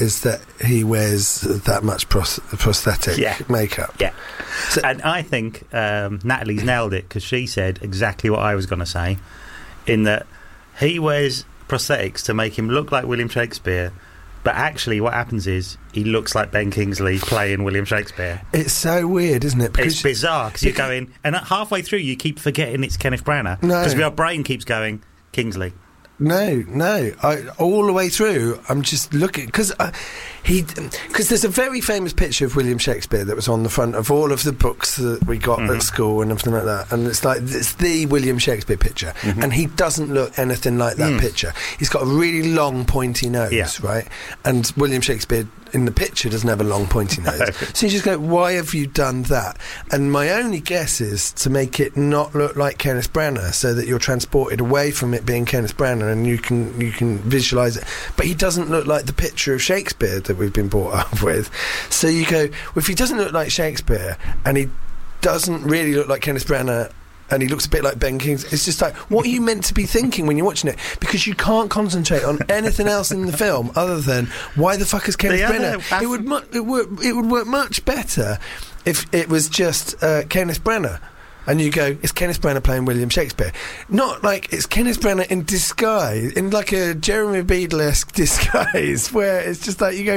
is that he wears that much prosthetic makeup. Yeah. So, and I think Natalie's nailed it, because she said exactly what I was going to say, in that he wears prosthetics to make him look like William Shakespeare, but actually what happens is he looks like Ben Kingsley playing William Shakespeare. It's so weird, isn't it? Because it's bizarre, because you're going, and halfway through you keep forgetting it's Kenneth Branagh, because your brain keeps going Kingsley. No. All the way through, I'm just looking, because there's a very famous picture of William Shakespeare that was on the front of all of the books that we got at school and everything like that, and it's the William Shakespeare picture, and he doesn't look anything like that picture. He's got a really long, pointy nose, right? And William Shakespeare in the picture doesn't have a long, pointy nose. So you just go, why have you done that? And my only guess is to make it not look like Kenneth Branagh, so that you're transported away from it being Kenneth Branagh and you can visualise it. But he doesn't look like the picture of Shakespeare that we've been brought up with. So you go, well, if he doesn't look like Shakespeare and he doesn't really look like Kenneth Branagh, and he looks a bit like Ben Kingsley, it's just like, what are you meant to be thinking when you're watching it? Because you can't concentrate on anything else in the film other than, why the fuck is Kenneth Branagh? It would work much better if it was just Kenneth Branagh. And you go, it's Kenneth Branagh playing William Shakespeare. Not like it's Kenneth Branagh in disguise, in like a Jeremy Beadle-esque disguise, where it's just like, you go,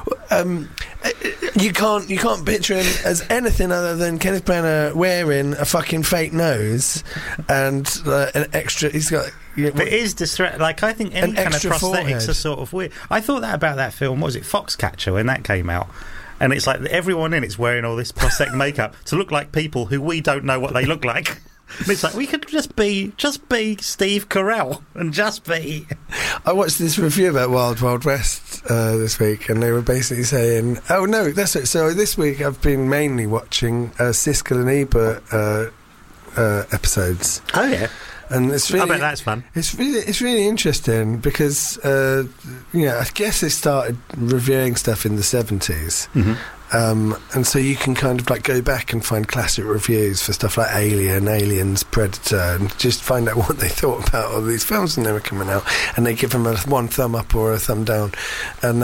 you can't picture him as anything other than Kenneth Branagh wearing a fucking fake nose and an extra. He's got. But it is like, I think any kind of prosthetics forehead are sort of weird. I thought that about that film. What was it, Foxcatcher, when that came out? And it's like everyone in it's wearing all this prosthetic makeup to look like people who we don't know what they look like. And it's like, we could just be Steve Carell and just be. I watched this review about Wild Wild West this week, and they were basically saying, oh no, that's it. So this week I've been mainly watching Siskel and Ebert episodes. Oh yeah. And it's really, I bet that's fun. It's really interesting because I guess they started reviewing stuff in the 70s, and so you can kind of like go back and find classic reviews for stuff like Alien, Aliens, Predator, and just find out what they thought about all these films when they were coming out, and they give them a one thumb up or a thumb down, and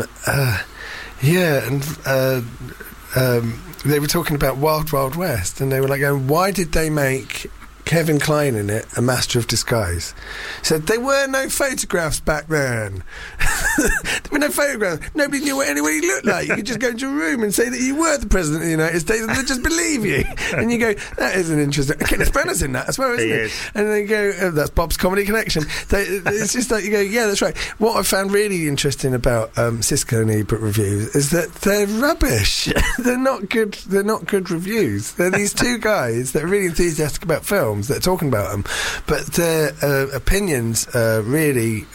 they were talking about Wild Wild West, and they were like going, why did they make Kevin Kline in it a master of disguise? Said there were no photographs back then. There were no photographs. Nobody knew what anybody looked like. You could just go into a room and say that you were the president of the United States, and they'd just believe you. And you go, that is an interesting. Kenneth Branagh's in that as well, isn't he? And they go, oh, that's Bob's Comedy Connection. It's just like, you go, yeah, that's right. What I found really interesting about Siskel and Ebert reviews is that they're rubbish. They're not good. They're not good reviews. They're these two guys that are really enthusiastic about films, that are talking about them, but their opinions really.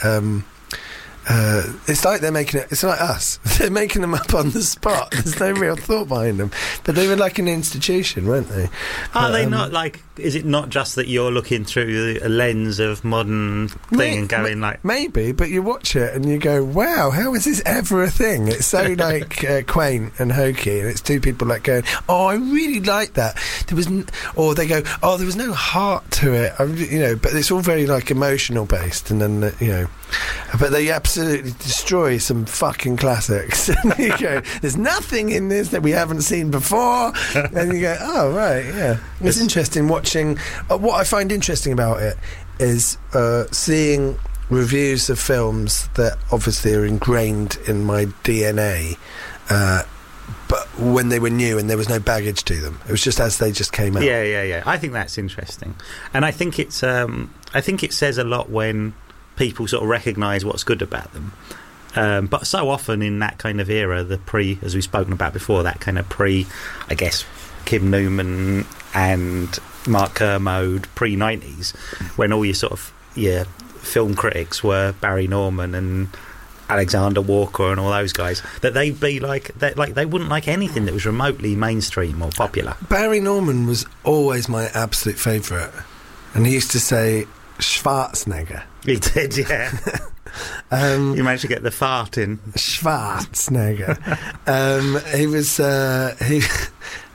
It's like they're making it. It's like us. They're making them up on the spot. There's no real thought behind them. But they were like an institution, weren't they? Are they not like? Is it not just that you're looking through a lens of modern thing and going like? Maybe, but you watch it and you go, "Wow, how is this ever a thing?" It's so like quaint and hokey, and it's two people like going, "Oh, I really like that." There was, or they go, "Oh, there was no heart to it." But it's all very like emotional based, and then but they absolutely destroy some fucking classics. And you go, there's nothing in this that we haven't seen before. And you go, oh, right, yeah. It's interesting watching. What I find interesting about it is seeing reviews of films that obviously are ingrained in my DNA, but when they were new and there was no baggage to them. It was just as they just came out. Yeah. I think that's interesting. And I think it's I think it says a lot when people sort of recognise what's good about them, but so often in that kind of era, as we've spoken about before, that kind of I guess Kim Newman and Mark Kermode pre-90s, when all your sort of film critics were Barry Norman and Alexander Walker and all those guys, that they'd be like they wouldn't like anything that was remotely mainstream or popular. Barry Norman was always my absolute favourite, and he used to say Schwarzenegger. He did, yeah. You managed to get the fart in. Schwarzenegger.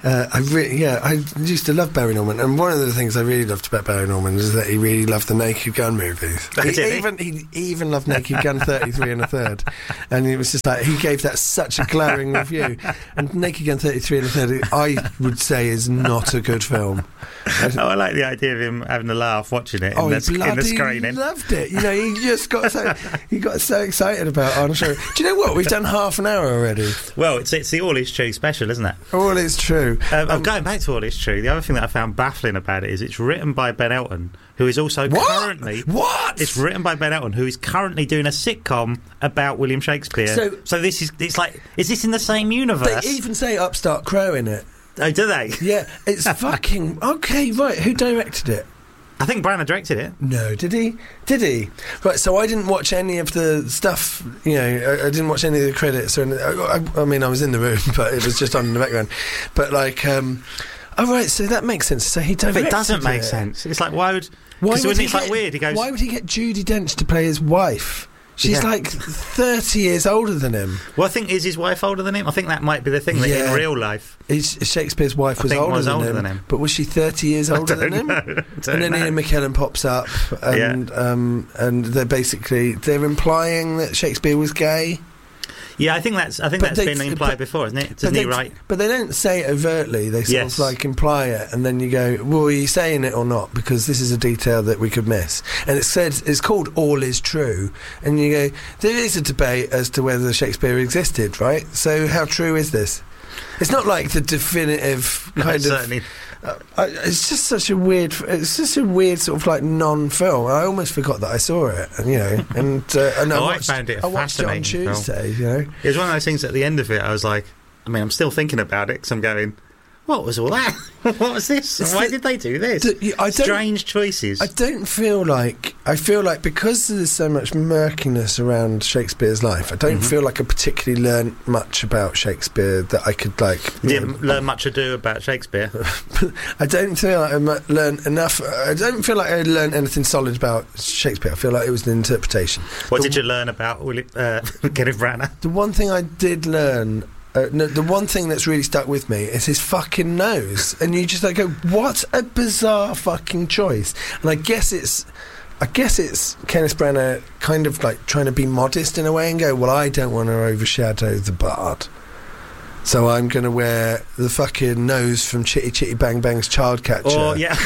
I used to love Barry Norman, and one of the things I really loved about Barry Norman is that he really loved the Naked Gun movies. He even loved Naked Gun 33 and a third, and it was just like he gave that such a glowing review. And Naked Gun 33 and a third, I would say, is not a good film. I like the idea of him having a laugh watching it in the screening. He loved it. You know, he just got so excited about Arnold Schwarzenegger. Do you know what? We've done half an hour already. Well, it's the All Is True special, isn't it? All Is True. Going back to All Is True, the other thing that I found baffling about it is it's written by Ben Elton, who is also currently... What? It's written by Ben Elton, who is currently doing a sitcom about William Shakespeare. So this is... It's like... Is this in the same universe? They even say Upstart Crow in it. Oh, do they? Yeah, it's fucking... Okay, right, who directed it? I think Branagh directed it. No, did he? Right, so I didn't watch any of the stuff, you know, I didn't watch any of the credits. I mean, I was in the room, but it was just on in the background. But, like, oh, right, so that makes sense. So he directed it. But it doesn't make sense. It's like, why would it's like weird? He goes... Why would he get Judi Dench to play his wife? She's like 30 years older than him. Well, I think, is his wife older than him? I think that might be the thing, that in real life... Shakespeare's wife was older than him. But was she 30 years older than him? And then Ian McKellen pops up, and they're implying that Shakespeare was gay. Yeah, I think that's been implied before, isn't it? Doesn't he write? But they don't say it overtly. They sort of like imply it, and then you go, "Well, are you saying it or not?" Because this is a detail that we could miss. And it's called All Is True, and you go, there is a debate as to whether Shakespeare existed, right? So how true is this? It's not like the definitive kind of. Certainly. It's just such a weird. It's just a weird sort of like non-film. I almost forgot that I saw it, and you know, and I found it. I watched it on Tuesday. You know, it was one of those things. At the end of it, I was like, I mean, I'm still thinking about it because I'm going, what was all that? What was this? Why did they do this? Strange choices. I feel like because there's so much murkiness around Shakespeare's life, I don't feel like I particularly learned much about Shakespeare that I could like... You didn't learn much ado about Shakespeare? I don't feel like I learned enough. I don't feel like I learned anything solid about Shakespeare. I feel like it was an interpretation. What did you learn about Kenneth Branagh? The one thing I did learn... no, the one thing that's really stuck with me is his fucking nose, and you just like go, what a bizarre fucking choice. And I guess it's Kenneth Branagh kind of like trying to be modest in a way and go, well, I don't want to overshadow the bard, so I'm going to wear the fucking nose from Chitty Chitty Bang Bang's Child Catcher. Oh, yeah.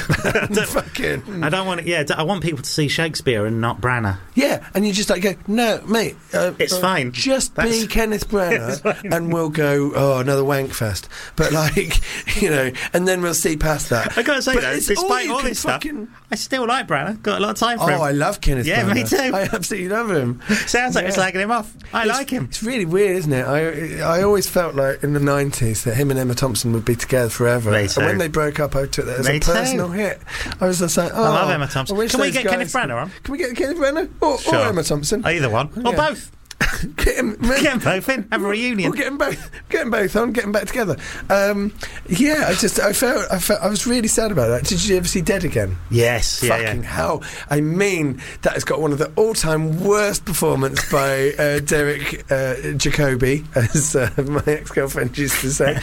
I don't want it. Yeah, I want people to see Shakespeare and not Branagh. Yeah, and you just like go, no, mate. It's fine. Just be Kenneth Branagh, and we'll go, oh, another wank fest. But like, you know, and then we'll see past that. I gotta say though, despite all this stuff, I still like Branagh. Got a lot of time for him. Oh, I love Kenneth Branagh. Yeah, me too. I absolutely love him. Sounds like you're slagging him off. I like him. It's really weird, isn't it? I always felt like in the 90s that him and Emma Thompson would be together forever. And when they broke up, I took that as a personal hit. I was just like, oh, I love Emma Thompson. Can we get Kenneth Branagh on? Can we get Kenneth Branagh or Emma Thompson? Either one or both. Get them both in. Have a reunion. We'll get them both on. Get them back together. Yeah, I felt I was really sad about that. Did you ever see Dead Again? Yes. Fucking hell! I mean, that has got one of the all-time worst performances by Derek Jacobi, as my ex-girlfriend used to say.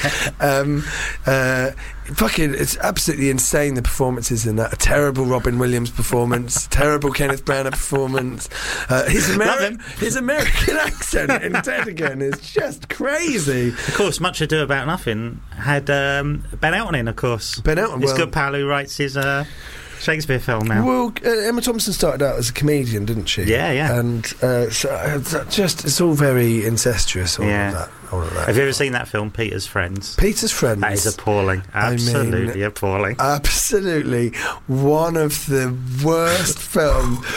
Fucking, it's absolutely insane, the performances in that. A terrible Robin Williams performance, terrible Kenneth Branagh performance. His American accent in Dead Again is just crazy. Of course, Much Ado About Nothing had Ben Elton in, of course. Ben Elton, his good pal who writes his Shakespeare film now. Well, Emma Thompson started out as a comedian, didn't she? Yeah. And it's all very incestuous, all of that. Have you ever seen that film, Peter's Friends? Peter's Friends? That is appalling. Absolutely appalling. Absolutely. One of the worst films.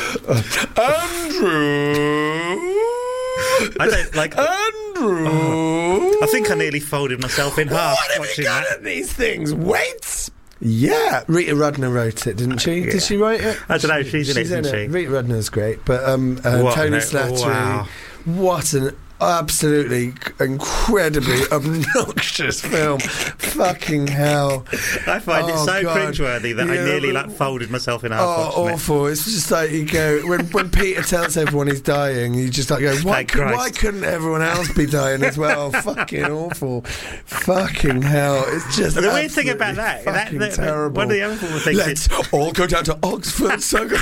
Andrew! I don't like... Andrew! I think I nearly folded myself in half. What have you got at these things? Weights? Yeah, Rita Rudner wrote it, didn't she? Yeah. Did she write it? I don't know. She's in it, isn't she? Rita Rudner's great, but Tony Slattery. Wow. What an absolutely incredibly obnoxious film. Fucking hell. I find it so cringeworthy that I nearly folded myself in half. Oh, awful. It's just like you go, when Peter tells everyone he's dying, you just like go, why couldn't everyone else be dying as well? Fucking awful. Fucking hell. It's just the weird thing about that terrible. One of the other things Let's all go down to Oxford. So good.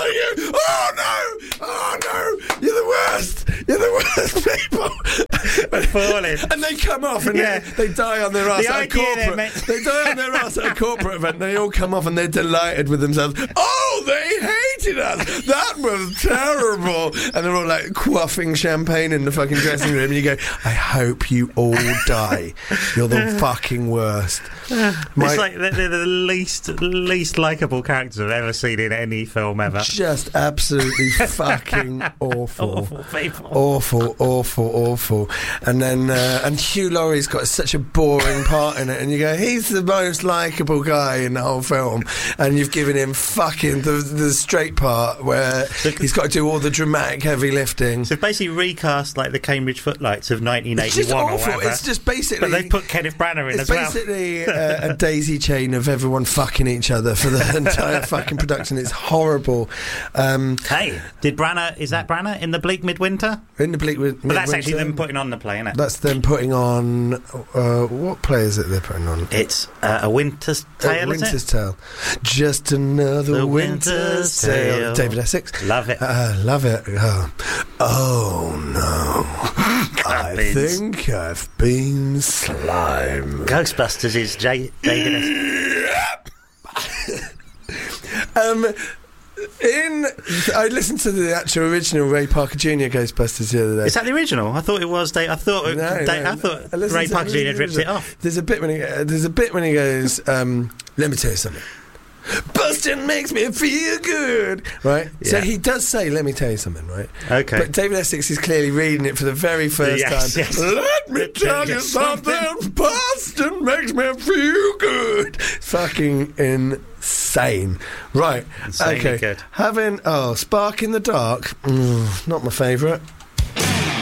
Oh no, you're the worst people. Falling. And they come off and they die on their ass at a corporate. They die on their ass at a corporate event. They all come off and they're delighted with themselves. Oh, they hated us. That was terrible. And they're all like quaffing champagne in the fucking dressing room. And you go, I hope you all die. You're the fucking worst. It's like they're the least likeable characters I've ever seen in any film ever. Just absolutely fucking awful. Awful people. Awful. And then and Hugh Laurie's got such a boring part in it, and you go, he's the most likeable guy in the whole film, and you've given him fucking the straight part where he's got to do all the dramatic heavy lifting. So basically recast like the Cambridge Footlights of 1981 it's just awful. Or whatever. It's just basically... But they put Kenneth Branagh in as well. It's basically a daisy chain of everyone fucking each other for the entire fucking production. It's horrible. Hey, is that Branagh in the Bleak Midwinter? In the Bleak Midwinter. But that's actually them putting on the play, isn't it? That's them putting on... what play is it they're putting on? It's A Winter's Tale, Winter's Tale. Just another Winter's Tale. David Essex. Love it. Love it. Oh no. I think I've been slime. Ghostbusters is David Essex. I listened to the actual original Ray Parker Jr. Ghostbusters the other day. Is that the original? I thought it was. I thought Ray Parker Jr. ripped it off. There's a bit when he goes, let me tell you something. Bustin' makes me feel good, right? Yeah. So he does say, let me tell you something, right? Okay. But David Essex is clearly reading it for the very first time. Yes. Let me tell you something. Bustin' makes me feel good. It's fucking insane. Right. Insanely okay. Good. Spark in the Dark. Not my favourite.